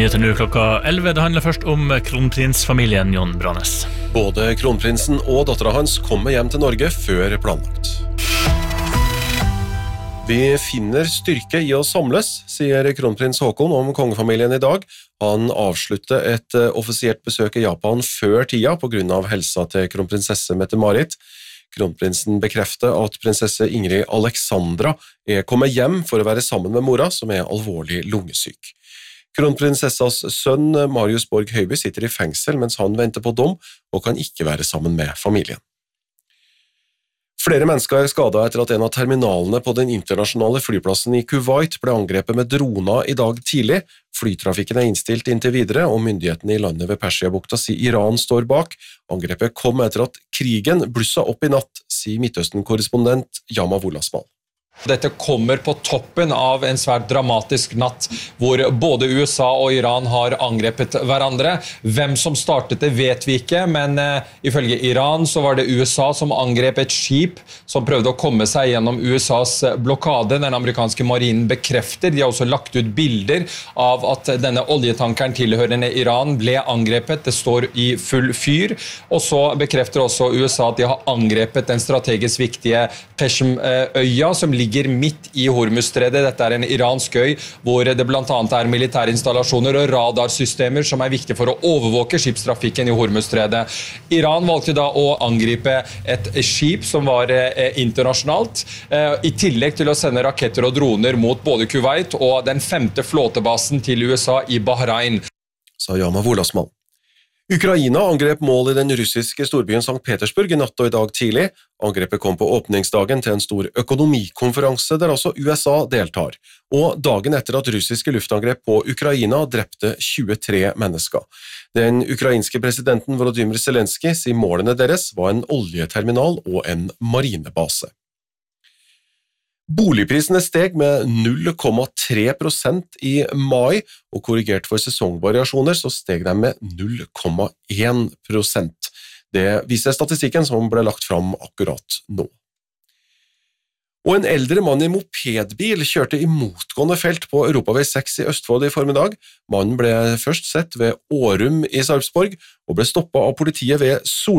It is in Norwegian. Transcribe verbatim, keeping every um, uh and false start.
Nyheter nå klokka elleve. Det handler først om kronprinsfamilien Jon Branes. Både kronprinsen og datteren hans kommer hjem til Norge før planlagt. Vi finner styrke i å samles, sier kronprins Haakon om kongefamilien i dag. Han avslutter et offisielt besøk i Japan før tida på grunn av helsa til kronprinsesse Mette-Marit. Kronprinsen bekrefter at prinsesse Ingrid Alexandra er kommet hjem for å være sammen med mora, som er alvorlig lungesyk. Kronprinsessas sønn Marius Borg Høiby sitter i fengsel mens han venter på dom og kan ikke være sammen med familien. Flere mennesker er skadet etter at en av terminalene på den internasjonale flyplassen i Kuwait ble angrepet med droner i dag tidlig. Flytrafikken er innstilt inntil videre, og myndighetene i landet ved Persiabukta sier Iran står bak. Angrepet kom etter at krigen blusset opp i natt, sier Midtøsten-korrespondent Yama Wolasmal. Dette kommer på toppen av en svært dramatisk natt, hvor både U S A og Iran har angrepet hverandre. Hvem som startet det vet vi ikke, men uh, ifølge Iran så var det U S A som angrep et skip som prøvde å komme seg gjennom U S As blokade. Den amerikanske marinen bekrefter. De har også lagt ut bilder av at denne oljetankeren tilhørende Iran ble angrepet. Det står i full fyr. Og så bekrefter også U S A at de har angrepet den strategisk viktige Peshm-øya, som ligger ligger midt i Hormuzstredet. Dette er en iransk øy, hvor det blant annet er militærinstallasjoner og radarsystemer som er viktige for å overvåke skipstrafikken i Hormuzstredet. Iran valgte da å angripe et skip som var eh, internasjonalt, eh, i tillegg til å sende raketter og droner mot både Kuwait og den femte flåtebasen til U S A i Bahrain. Sa Yama Wolasmal. Ukraina angrep mål i den russiske storbyen Sankt Petersburg i natt og i dag tidlig. Angrepet kom på åpningsdagen til en stor økonomikonferanse der også U S A deltar, og dagen etter at russiske luftangrep på Ukraina drepte tjuetre mennesker. Den ukrainske presidenten Volodymyr Zelenskyj sier målene deres var en oljeterminal og en marinebase. Boligprisene steg med null komma tre prosent i mai, og korrigert for sesongvariasjoner så steg de med null komma én prosent. Det viser statistikken som ble lagt fram akkurat nå. Og en eldre mann i mopedbil kjørte i motgående felt på Europavei seks i Østfold i formiddag. Mannen ble først sett ved Årum i Sarpsborg og ble stoppet av politiet ved Sol